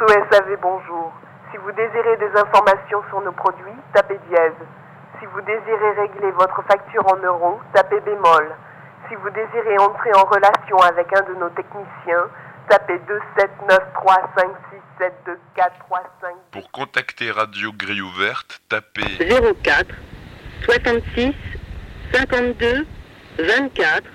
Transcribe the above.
SAV, bonjour. Si vous désirez des informations sur nos produits, tapez dièse. Si vous désirez régler votre facture en euros, tapez bémol. Si vous désirez entrer en relation avec un de nos techniciens, tapez 279356724352. Pour contacter Radio Grille Ouverte, tapez 04 66 52 24